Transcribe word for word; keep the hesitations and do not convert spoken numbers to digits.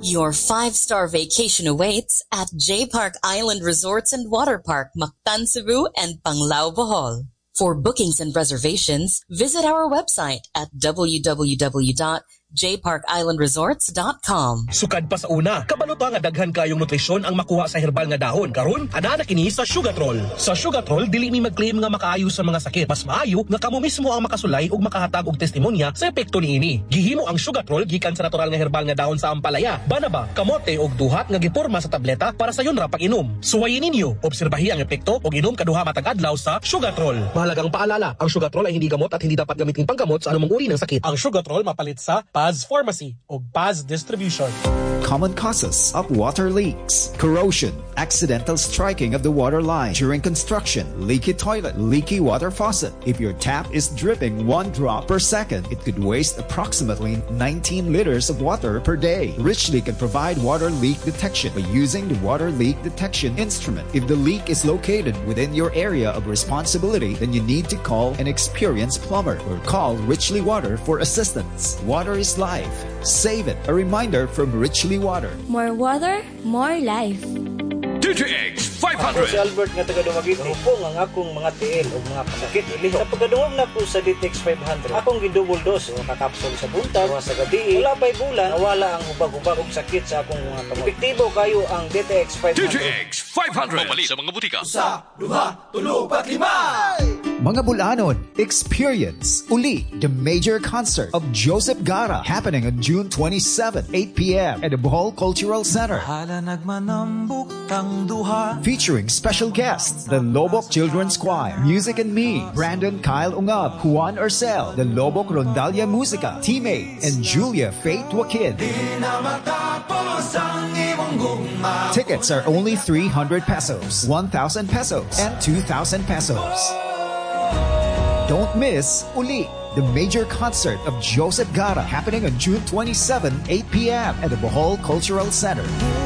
Your five-star vacation awaits at J Park Island Resorts and Water Park, Mactan, Cebu, and Panglao, Bohol. For bookings and reservations, visit our website at w w w dot j park island resorts dot com. Sukad pa sa una, kabalo pa nga daghan kayong nutrisyon ang makuha sa herbal nga dahon. Karon, ana na kini sa Sugatrol. Sa Sugatrol, dili mi mag-claim nga makaayo sa mga sakit. Mas maayo nga kamo mismo ang makasulay ug makahatag og testimonya sa epekto niini. Gihimo ang Sugatrol gikan sa natural nga herbal nga dahon sa ampalaya, banaba, kamote ug duhat nga giporma sa tableta para sa yon ra pag-inom. Suwayin ninyo, obserbahi ang epekto ug inom kaduha matag adlaw sa Sugatrol. Mahalagang paalala, ang Sugatrol ay hindi gamot at hindi dapat gamitin panggamot sa anumang uri ng sakit. Ang Sugatrol mapalit sa Paz Pharmacy o Paz Distribution. Common causes of water leaks: corrosion, accidental striking of the water line during construction, leaky toilet, leaky water faucet. If your tap is dripping one drop per second, it could waste approximately nineteen liters of water per day. Richly can provide water leak detection by using the water leak detection instrument. If the leak is located within your area of responsibility, then you need to call an experienced plumber or call Richly Water for assistance. Water is life. Save it. A reminder from Richly Water. More water, more life. D T X five hundred. Ako si Albert nga taga Dumaguete. Rupong ang akong mga tiil o mga pasakit iliho. Sa pagkadungog na po sa D T X five hundred, akong gidouble dose o kakapsol sa buntag o sa gabi. Wala pa'y bulan, nawala ang hubag-hubag og sakit sa akong mga kamot. Epektibo kayo ang D T X five hundred. D T X five hundred. Mamali sa mga butika. Sa, duha, tulo, pat, lima! Mga Bulanon, experience uli the major concert of Joseph Gara happening on June twenty-seventh, eight p m at the Bohol Cultural Center. Featuring special guests, the Lobok Children's Choir, Music and Me, Brandon Kyle Ungab, Juan Urcel, the Lobok Rondalia Musica, Teammates, and Julia Faith Wakid. Tickets are only three hundred pesos, one thousand pesos, and two thousand pesos. Don't miss Uli, the major concert of Joseph Gara happening on June twenty-seventh, eight p m at the Bohol Cultural Center.